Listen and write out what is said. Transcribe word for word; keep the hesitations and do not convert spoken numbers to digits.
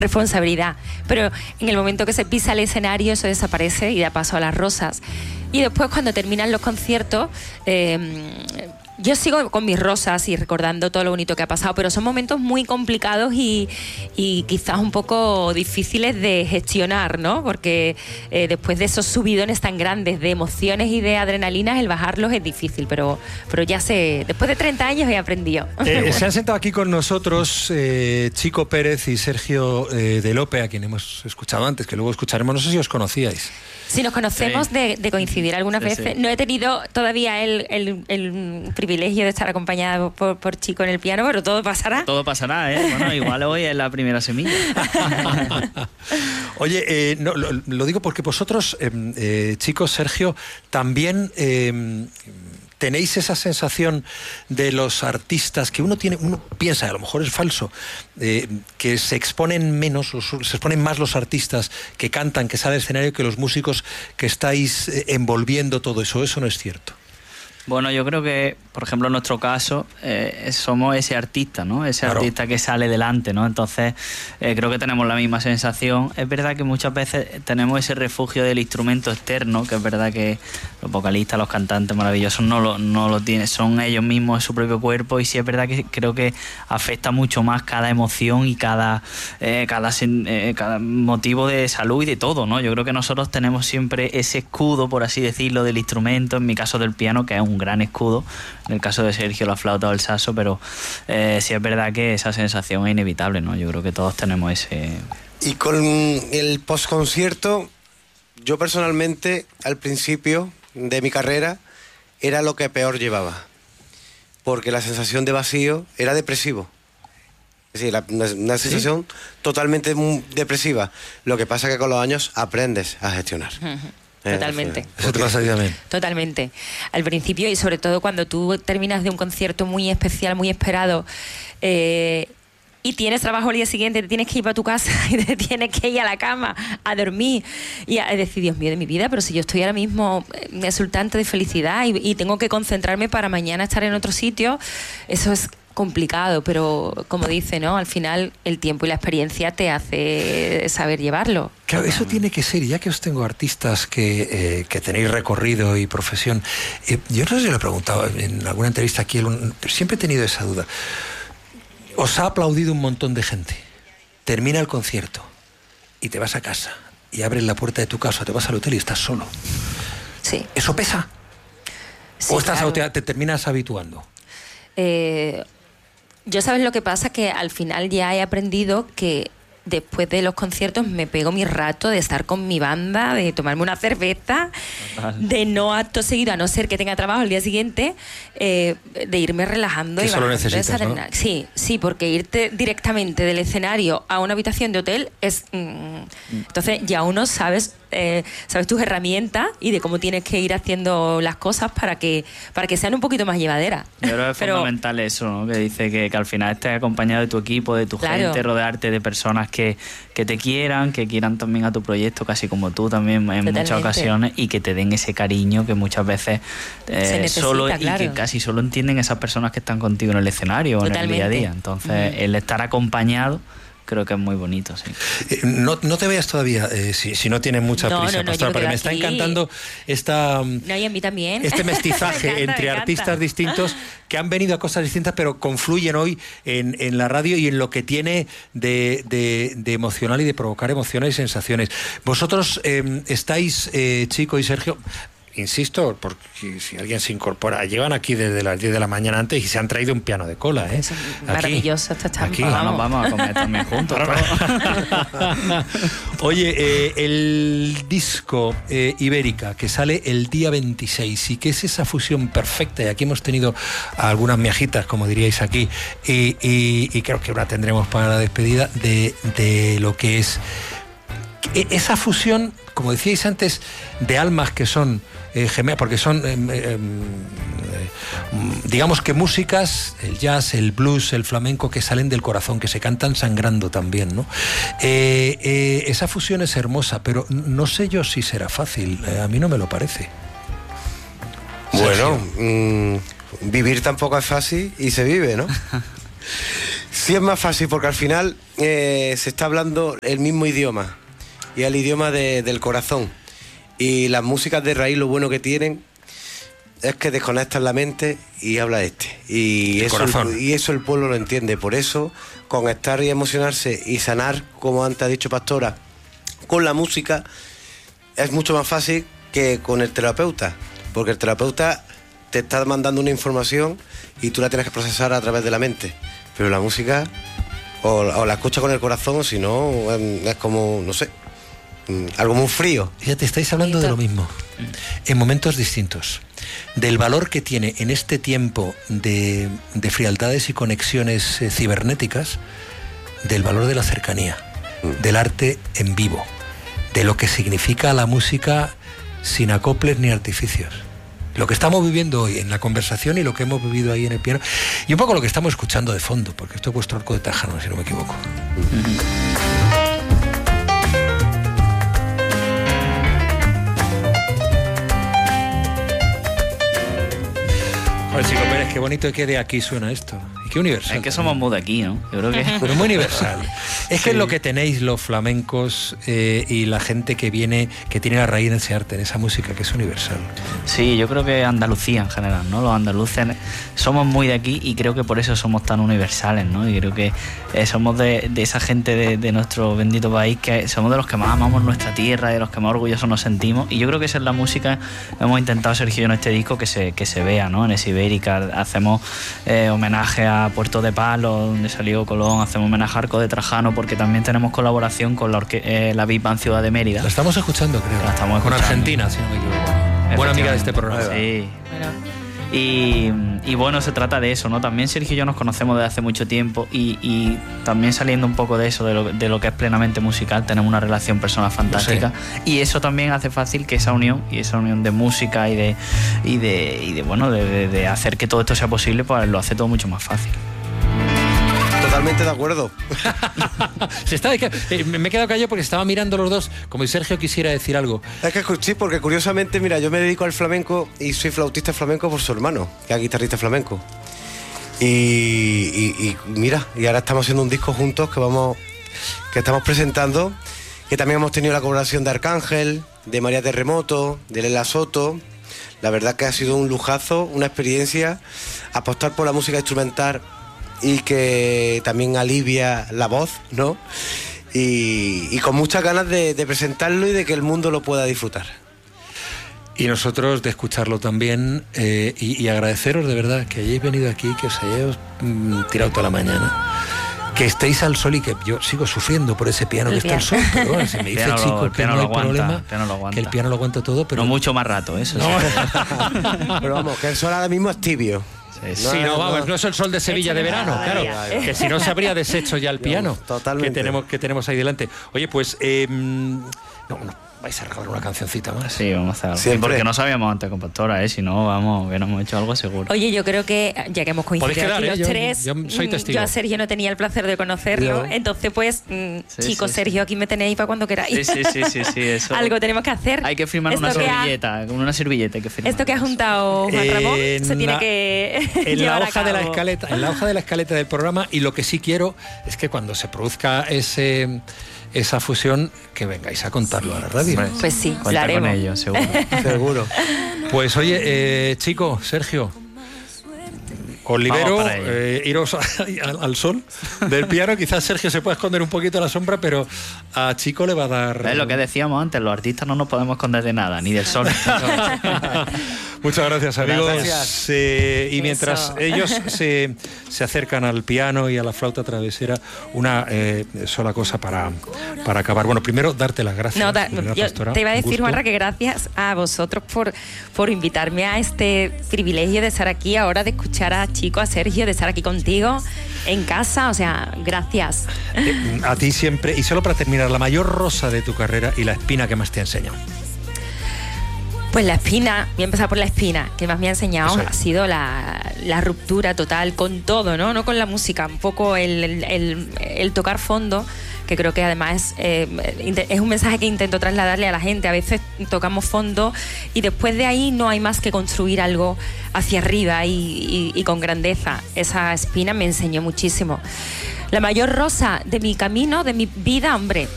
responsabilidad, pero en el momento que se pisa el escenario eso desaparece y da paso a las rosas. Y después cuando terminan los conciertos, eh, yo sigo con mis rosas y recordando todo lo bonito que ha pasado, pero son momentos muy complicados y, y quizás un poco difíciles de gestionar, ¿no? Porque eh, después de esos subidones tan grandes de emociones y de adrenalinas, el bajarlos es difícil, pero, pero ya sé, después de treinta años he aprendido. Eh, se han sentado aquí con nosotros eh, Chico Pérez y Sergio eh, de Lope, a quien hemos escuchado antes, que luego escucharemos. No sé si os conocíais. Si nos conocemos Sí. de, de coincidir algunas Sí, veces. sí. No he tenido todavía el, el, el privilegio de estar acompañada por, por Chico en el piano, pero todo pasará. Todo pasará, ¿eh? Bueno, igual hoy es la primera semilla. Oye, eh, no, lo, lo digo porque vosotros, eh, eh, chicos, Sergio, también eh, tenéis esa sensación de los artistas que uno tiene, uno piensa, a lo mejor es falso, eh, que se exponen menos, o se exponen más los artistas que cantan, que salen al escenario, que los músicos que estáis eh, envolviendo todo eso. Eso no es cierto. Bueno, yo creo que, por ejemplo, en nuestro caso, eh, somos ese artista, ¿no? Ese Claro. artista que sale delante, ¿no? Entonces, eh, creo que tenemos la misma sensación. Es verdad que muchas veces tenemos ese refugio del instrumento externo, que es verdad que los vocalistas, los cantantes maravillosos no lo, no lo tienen, son ellos mismos en su propio cuerpo, y sí es verdad que creo que afecta mucho más cada emoción y cada, eh, cada, eh, cada motivo de salud y de todo, ¿no? Yo creo que nosotros tenemos siempre ese escudo, por así decirlo, del instrumento, en mi caso del piano, que es un un gran escudo, en el caso de Sergio la flauta o el saxo, pero eh, sí es verdad que esa sensación es inevitable, ¿no? Yo creo que todos tenemos ese... Y con el postconcierto, yo personalmente al principio de mi carrera era lo que peor llevaba, porque la sensación de vacío era depresivo. Es decir, la, una, una sensación ¿Sí? totalmente depresiva. Lo que pasa es que con los años aprendes a gestionar. Uh-huh. Totalmente. Eso te pasa a ti también. Totalmente. Al principio, y sobre todo cuando tú terminas de un concierto muy especial, muy esperado, eh, y tienes trabajo el día siguiente, te tienes que ir para tu casa y te tienes que ir a la cama a dormir y a decir, Dios mío de mi vida, pero si yo estoy ahora mismo exultante de felicidad y, y tengo que concentrarme para mañana estar en otro sitio, eso es complicado, pero como dice, ¿no? Al final el tiempo y la experiencia te hace saber llevarlo. Claro, eso tiene que ser, y ya que os tengo artistas que, eh, que tenéis recorrido y profesión, eh, yo no sé si lo he preguntado en alguna entrevista aquí, pero siempre he tenido esa duda. Os ha aplaudido un montón de gente, termina el concierto y te vas a casa y abres la puerta de tu casa, te vas al hotel y estás solo. Sí. ¿Eso pesa? Sí, ¿O estás, claro. te, te terminas habituando? Eh, yo sabes lo que pasa, que al final ya he aprendido que después de los conciertos me pego mi rato de estar con mi banda, de tomarme una cerveza, Total. de no acto seguido, a no ser que tenga trabajo el día siguiente, eh, de irme relajando. Que y eso lo necesitas, ¿no? Sí, sí, porque irte directamente del escenario a una habitación de hotel es... Mm, entonces ya uno sabes, eh, sabes tus herramientas y de cómo tienes que ir haciendo las cosas para que, para que sean un poquito más llevaderas. Yo creo que es Pero, fundamental eso, ¿no? Que dice que, que al final estés acompañado de tu equipo, de tu claro. gente, rodearte de personas que, que te quieran, que quieran también a tu proyecto, casi como tú también en Totalmente. muchas ocasiones, y que te den ese cariño que muchas veces eh, Se necesita, solo claro. y que casi solo entienden esas personas que están contigo en el escenario o en el día a día. Entonces, mm. el estar acompañado creo que es muy bonito, sí. Eh, no, no te veas todavía, eh, si, si no tienes mucha no, prisa, no, no, Pastora, porque me aquí. está encantando esta, no, y a mí también. este mestizaje encanta, entre artistas distintos que han venido a cosas distintas, pero confluyen hoy en, en la radio y en lo que tiene de, de, de emocional y de provocar emociones y sensaciones. Vosotros eh, estáis, eh, Chico y Sergio... Insisto, porque si alguien se incorpora, llevan aquí desde las diez de la mañana antes y se han traído un piano de cola, ¿eh? Es maravilloso esta charla. Aquí vamos. vamos a comer también juntos. Oye, eh, el disco eh, Ibérica, que sale el día veintiséis, y que es esa fusión perfecta, y aquí hemos tenido algunas miajitas, como diríais aquí, y, y, y creo que una tendremos para la despedida, de, de lo que es esa fusión, como decíais antes, de almas que son eh, gemelas, porque son, eh, eh, digamos que músicas, el jazz, el blues, el flamenco, que salen del corazón, que se cantan sangrando también, ¿no? Eh, eh, esa fusión es hermosa, pero no sé yo si será fácil, eh, a mí no me lo parece. Bueno, mmm, vivir tampoco es fácil y se vive, ¿no? Sí, es más fácil porque al final eh, se está hablando el mismo idioma y el idioma de, del corazón. Y las músicas de raíz, lo bueno que tienen es que desconectan la mente y habla este. Y eso, el, y eso el pueblo lo entiende. Por eso, conectar y emocionarse y sanar, como antes ha dicho Pastora, con la música es mucho más fácil que con el terapeuta. Porque el terapeuta te está mandando una información y tú la tienes que procesar a través de la mente. Pero la música, o, o la escucha con el corazón, o si no, es como, no sé, algo muy frío. Fíjate, estáis hablando de lo mismo, en momentos distintos. Del valor que tiene en este tiempo de, de frialdades y conexiones eh, cibernéticas, del valor de la cercanía, mm. del arte en vivo, de lo que significa la música sin acoples ni artificios. Lo que estamos viviendo hoy en la conversación y lo que hemos vivido ahí en el piano, y un poco lo que estamos escuchando de fondo, porque esto es vuestro arco de Tájano, si no me equivoco. Mm. Joder, Chico Pérez, qué bonito que de aquí suena esto. Y qué universal. Es que somos muy de aquí, ¿no? Yo creo que... Pero muy universal. Es sí. que es lo que tenéis los flamencos eh, y la gente que viene, que tiene la raíz en ese arte, en esa música, que es universal. Sí, yo creo que Andalucía en general, ¿no? Los andaluces somos muy de aquí y creo que por eso somos tan universales, ¿no? Y creo que eh, somos de, de esa gente de, de nuestro bendito país, que somos de los que más amamos nuestra tierra, de los que más orgullosos nos sentimos. Y yo creo que esa es la música, hemos intentado, Sergio, en este disco que se, que se vea, ¿no? En ese Ibérica hacemos eh, homenaje a Puerto de Palos, donde salió Colón, hacemos homenaje a Arco de Trajano, porque también tenemos colaboración con la, orque- eh, la Big Band Ciudad de Mérida. La estamos escuchando, creo. La estamos con escuchando. Argentina, si no me equivoco. Buena amiga de este programa. Sí. Bueno. Y, y bueno, se trata de eso, ¿no? También Sergio y yo nos conocemos desde hace mucho tiempo y, y también saliendo un poco de eso, de lo, de lo que es plenamente musical, tenemos una relación personal fantástica. Sí. Y eso también hace fácil que esa unión, y esa unión de música y de, y de, y de bueno, de, de, de hacer que todo esto sea posible, pues lo hace todo mucho más fácil. Totalmente de acuerdo. Se está, eh, me he quedado callado porque estaba mirando los dos como si Sergio quisiera decir algo. Es que sí, porque curiosamente, mira, yo me dedico al flamenco y soy flautista flamenco por su hermano, que es guitarrista flamenco. Y, y, y mira, y ahora estamos haciendo un disco juntos que vamos, que estamos presentando, que también hemos tenido la colaboración de Arcángel, de María Terremoto, de Lela Soto. La verdad que ha sido un lujazo, una experiencia, apostar por la música instrumental y que también alivia la voz, ¿no? Y, y con muchas ganas de, de presentarlo y de que el mundo lo pueda disfrutar. Y nosotros de escucharlo también eh, y, y agradeceros de verdad que hayáis venido aquí, que os hayáis mm, tirado toda la mañana, que estéis al sol y que yo sigo sufriendo por ese piano el que piano. Está al sol, pero bueno, se me dice Chico lo, que no hay aguanta, problema, piano lo aguanta. Que el piano lo aguanta todo, pero... No mucho más rato, eso no. Sí. Pero vamos, que el sol ahora mismo es tibio. Sí, no, sí, no, vamos, no es el sol de Sevilla de verano, claro, que si no se habría deshecho ya el piano Totalmente. que tenemos, que tenemos ahí delante. Oye, pues, eh, no, no, vais a regalar una cancioncita más. Sí, vamos a hacer algo. Sí, porque no sabíamos antes con Pastora, ¿eh? Si no, vamos, que nos hemos hecho algo seguro. Oye, yo creo que, ya que hemos coincidido quedar, aquí ¿eh? los yo, tres, yo soy testigo. Yo a Sergio no tenía el placer de conocerlo, yo. Entonces pues, mmm, sí, chicos, sí, Sergio, sí. Aquí me tenéis para cuando queráis. Sí, sí, sí, sí, sí eso. Algo tenemos que hacer. Hay que firmar una servilleta, ha, con una servilleta hay que firmar. Esto que ha juntado Juan eh, Ramón se tiene la, que en llevar la a hoja cabo. de la escaleta, en la hoja de la escaleta del programa, y lo que sí quiero es que cuando se produzca ese... esa fusión, que vengáis a contarlo a la radio. Pues sí, cuenta lo haremos. Con ellos, seguro. Seguro. Pues oye, eh, chico, Sergio, os libero, eh, iros a, al, al sol del piano. Quizás Sergio se pueda esconder un poquito a la sombra, pero a Chico le va a dar... Es lo que decíamos antes, los artistas no nos podemos esconder de nada, ni del sol. Muchas gracias, amigos. Gracias. Eh, y mientras Eso. ellos se, se acercan al piano y a la flauta travesera, una eh, sola cosa para, para acabar. Bueno, primero, darte las gracias. No, da, yo Pastora, te iba a decir, Juanra, que gracias a vosotros por, por invitarme a este privilegio de estar aquí ahora, de escuchar a Chico, a Sergio, de estar aquí contigo en casa. O sea, gracias. Eh, a ti siempre. Y solo para terminar, la mayor rosa de tu carrera y la espina que más te ha enseñado. Pues la espina, voy a empezar por la espina, que más me ha enseñado, es. ha sido la, la ruptura total con todo, ¿no? No con la música, un poco el, el, el, el tocar fondo, que creo que además eh, es un mensaje que intento trasladarle a la gente. A veces tocamos fondo y después de ahí no hay más que construir algo hacia arriba y, y, y con grandeza. Esa espina me enseñó muchísimo. La mayor rosa de mi camino, de mi vida, hombre,